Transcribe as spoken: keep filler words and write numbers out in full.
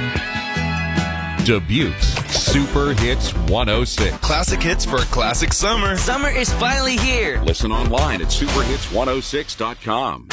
Dubuque's Super Hits one oh six. Classic hits for a classic summer. Summer is finally here. Listen online at super hits one oh six dot com.